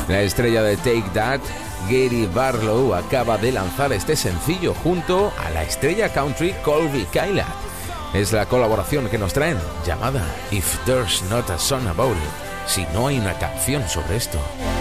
La estrella de Take That, Gary Barlow, acaba de lanzar este sencillo junto a la estrella country Colby Kyla. Es la colaboración que nos traen, llamada If There's Not a Song About It, si no hay una canción sobre esto.